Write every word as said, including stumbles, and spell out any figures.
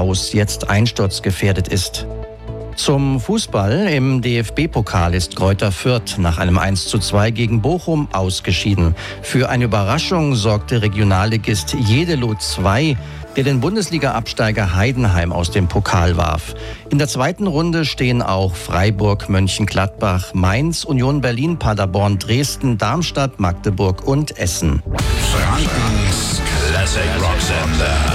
Haus jetzt einsturzgefährdet ist. Zum Fußball. Im D F B-Pokal ist Greuther Fürth nach einem eins zu zwei gegen Bochum ausgeschieden. Für eine Überraschung sorgte Regionalligist Jeddelo zwei, der den Bundesliga-Absteiger Heidenheim aus dem Pokal warf. In der zweiten Runde stehen auch Freiburg, Mönchengladbach, Mainz, Union Berlin, Paderborn, Dresden, Darmstadt, Magdeburg und Essen. Frankens Classic Rock Sender.